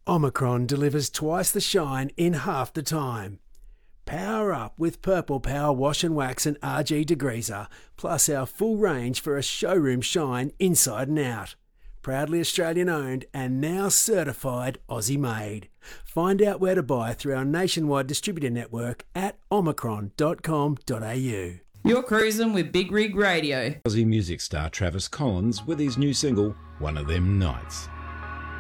Omicron delivers twice the shine in half the time. Power up with Purple Power Wash and Wax and RG Degreaser, plus our full range for a showroom shine inside and out. Proudly Australian owned and now certified Aussie made. Find out where to buy through our nationwide distributor network at omicron.com.au. You're cruising with Big Rig Radio. Aussie music star Travis Collins with his new single, One of Them Nights.